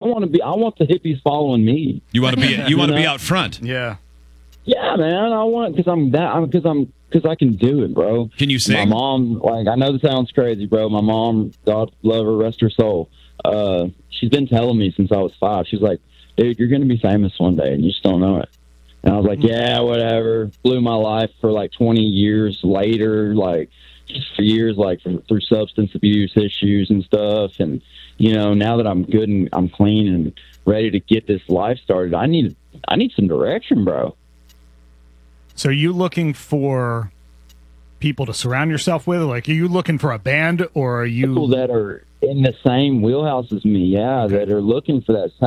I want the hippies following me. You want to be you want to be out front. Yeah. Yeah, man. I want because I can do it, bro. Can you sing? My mom, like, I know this sounds crazy, bro. My mom, God love her, rest her soul. She's been telling me since I was 5. She's like, dude, you're going to be famous one day, and you just don't know it. And I was like, yeah, whatever. Blew my life for like 20 years later, like just for years, like through substance abuse issues and stuff. And, you know, now that I'm good and I'm clean and ready to get this life started, I need some direction, bro. So are you looking for people to surround yourself with? Like, are you looking for a band, or are you... People that are in the same wheelhouse as me, yeah, that are looking for that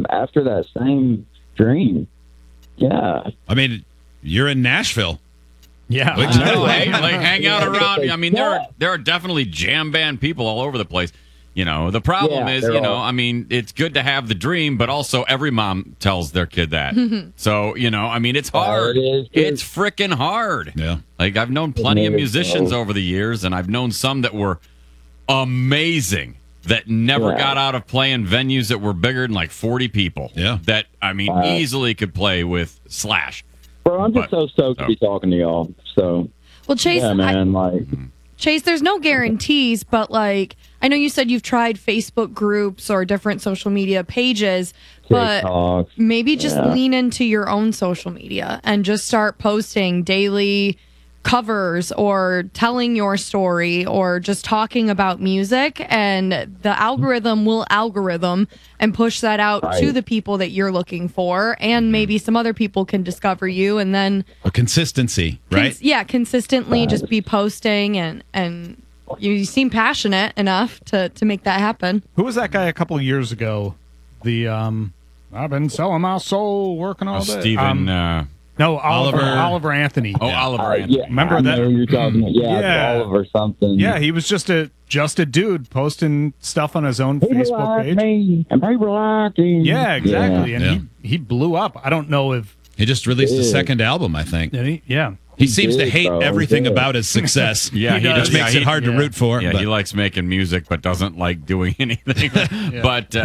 same dream. Yeah. I mean, you're in Nashville. Yeah. Like hang out around. I mean, there are definitely jam band people all over the place. You know, the problem is, you know, I mean, it's good to have the dream, but also every mom tells their kid that. So, you know, I mean, it's hard. It's freaking hard. Yeah. Like, I've known plenty of musicians over the years, and I've known some that were amazing that never got out of playing venues that were bigger than like 40 people. Yeah. That, I mean, easily could play with Slash. Bro, I'm just so stoked to be talking to y'all. So, well, Chase, yeah, man, Chase, there's no guarantees, but like, I know you said you've tried Facebook groups or different social media pages, but maybe just lean into your own social media and just start posting daily covers or telling your story or just talking about music, and the algorithm will algorithm and push that out to the people that you're looking for, and maybe some other people can discover you, and then a consistency, right? Consistently just be posting, and you seem passionate enough to make that happen. Who was that guy a couple of years ago? The I've been selling my soul, working all day. Stephen No, Oliver Anthony. Oh, Oliver Anthony. Yeah, Remember I that? know you're talking about, Oliver something. Yeah, he was just a dude posting stuff on his own Facebook page. Me, and people like me. Yeah, exactly. And he blew up. I don't know if he just released a second album, I think. Did he? Yeah. He seems to hate everything about his success. Which makes it hard to root for. Yeah, but he likes making music, but doesn't like doing anything. But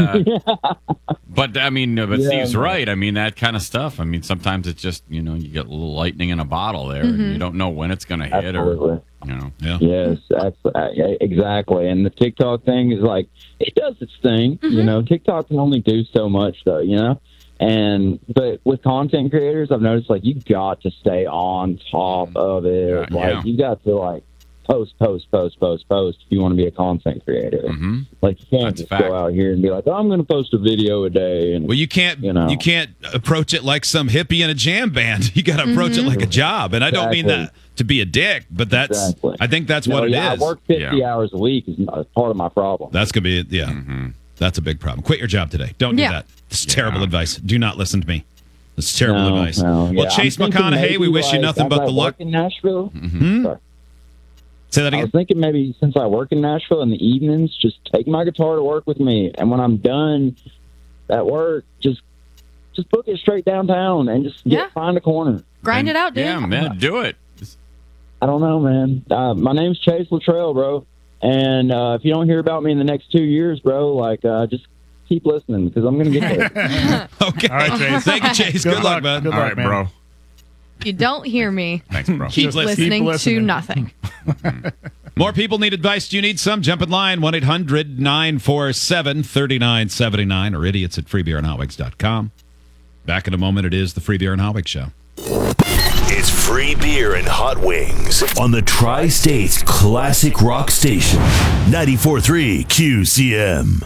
I mean, Steve's right. I mean, that kind of stuff. I mean, sometimes it's just, you know, you get a little lightning in a bottle there, and you don't know when it's going to hit, or you know. Yeah. Yes, exactly. And the TikTok thing is like, it does its thing. You know, TikTok can only do so much, though. You know. But with content creators, I've noticed, like, you got to stay on top of it. You got to, like, post if you want to be a content creator. Like, you can't just go out here and be like, oh, I'm going to post a video a day. And, well, you can't approach it like some hippie in a jam band. You got to approach it like a job. And I don't mean that to be a dick, but that's I think that's what it is. I work 50 hours a week is part of my problem. That's going to be that's a big problem. Quit your job today. Don't do that. This is terrible advice. Do not listen to me. This is terrible advice. Well, Chase McConaughey, we wish you nothing but the luck. In Nashville. Say that again. I was thinking maybe since I work in Nashville in the evenings, just take my guitar to work with me, and when I'm done at work, just book it straight downtown and just find a corner. Grind it out, dude. Yeah, man, do it. I don't know, man. My name's Chase Luttrell, bro. And if you don't hear about me in the next 2 years, bro, like, just keep listening because I'm going to get there. Okay. All right, Chase. Thank you, Chase. Good luck, man. Good luck, man. Bro. You don't hear me. Thanks, bro. Keep listening to nothing. More people need advice. Do you need some? Jump in line, 1-800-947-3979 or idiots at freebeerandhotwigs.com. Back in a moment. It is the Free Beer and Hot Wings Show. It's Free Beer and Hot Wings on the Tri-States Classic Rock Station, 94.3 QCM.